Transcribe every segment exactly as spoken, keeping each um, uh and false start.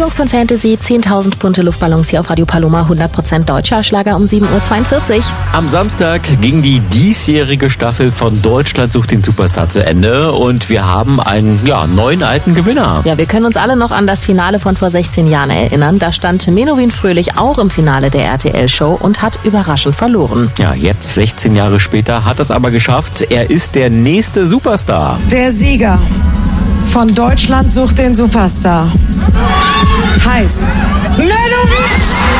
Jungs von Fantasy, zehntausend bunte Luftballons hier auf Radio Paloma, hundert Prozent deutscher Schlager um sieben Uhr zweiundvierzig. Am Samstag ging die diesjährige Staffel von Deutschland sucht den Superstar zu Ende und wir haben einen ja, neuen alten Gewinner. Ja, wir können uns alle noch an das Finale von vor sechzehn Jahren erinnern. Da stand Menowin Fröhlich auch im Finale der R T L-Show und hat überraschend verloren. Ja, jetzt sechzehn Jahre später hat es aber geschafft. Er ist der nächste Superstar. Der Sieger von Deutschland sucht den Superstar heißt Menowin.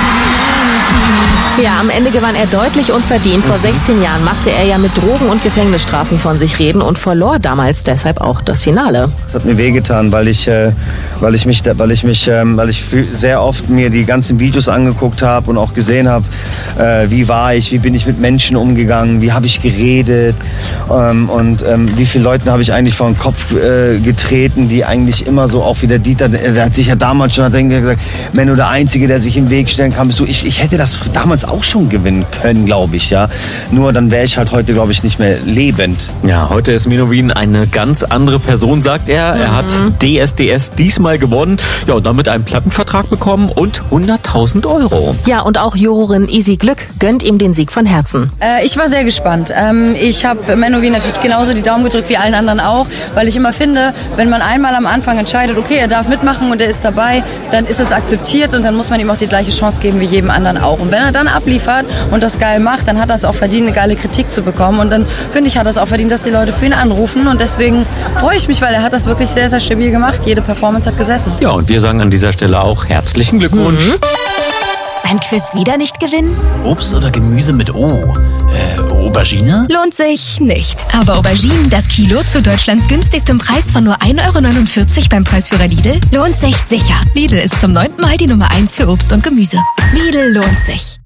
Ja, am Ende gewann er deutlich und verdient. Vor sechzehn Jahren machte er ja mit Drogen- und Gefängnisstrafen von sich reden und verlor damals deshalb auch das Finale. Das hat mir wehgetan, weil ich, äh, weil ich mich, weil ich mich, ähm, weil ich sehr oft mir die ganzen Videos angeguckt habe und auch gesehen habe, äh, wie war ich, wie bin ich mit Menschen umgegangen, wie habe ich geredet ähm, und ähm, wie viele Leuten habe ich eigentlich vor den Kopf äh, getreten, die eigentlich immer so, auch wie der Dieter, der hat sich ja damals schon hat gesagt, Menno, der Einzige, der sich im Weg stellen kann, bist du. Ich, ich hätte das damals auch schon gewinnen können, glaube ich, ja. Nur dann wäre ich halt heute, glaube ich, nicht mehr lebend. Ja, heute ist Menowin eine ganz andere Person, sagt er. Mhm. Er hat D S D S diesmal gewonnen. Ja, und damit einen Plattenvertrag bekommen und hunderttausend Euro. Ja, und auch Jurorin Isi Glück gönnt ihm den Sieg von Herzen. Äh, ich war sehr gespannt. Ähm, ich habe Menowin natürlich genauso die Daumen gedrückt wie allen anderen auch, weil ich immer finde, wenn man einmal am Anfang entscheidet, okay, er darf mitmachen und er ist dabei, dann ist es akzeptiert und dann muss man ihm auch die gleiche Chance geben wie jedem anderen auch. Und wenn er dann abliefert und das geil macht, dann hat er es auch verdient, eine geile Kritik zu bekommen. Und dann, finde ich, hat er es auch verdient, dass die Leute für ihn anrufen. Und deswegen freue ich mich, weil er hat das wirklich sehr, sehr stabil gemacht. Jede Performance hat gesessen. Ja, und wir sagen an dieser Stelle auch herzlichen Glückwunsch. Mhm. Beim Quiz wieder nicht gewinnen? Obst oder Gemüse mit O? Äh, Aubergine? Lohnt sich nicht. Aber Auberginen, das Kilo zu Deutschlands günstigstem Preis von nur ein Euro neunundvierzig beim Preisführer Lidl, lohnt sich sicher. Lidl ist zum neunten Mal die Nummer eins für Obst und Gemüse. Lidl lohnt sich.